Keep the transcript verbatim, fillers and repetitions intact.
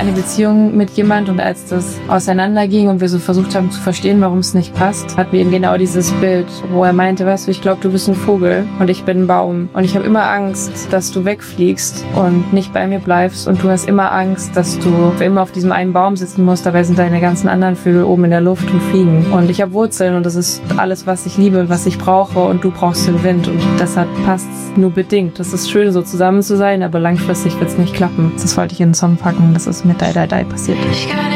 eine Beziehung mit jemand und als das auseinanderging und wir so versucht haben zu verstehen, warum es nicht passt, hatten wir eben genau dieses Bild, wo er meinte, weißt du, ich glaube, du bist ein Vogel und ich bin ein Baum und ich habe immer Angst, dass du wegfliegst und nicht bei mir bleibst und du hast immer Angst, dass du für immer auf diesem einen Baum sitzen musst, dabei sind deine ganzen anderen Vögel oben in der Luft und fliegen und ich habe Wurzeln und das ist alles, was ich liebe, was ich brauche und du brauchst den Wind und deshalb passt es nur bedingt. Das ist schön, so zusammen zu sein, aber langfristig wird es nicht klappen. Das wollte ich in den Song packen, das ist mit Die Die Die passiert.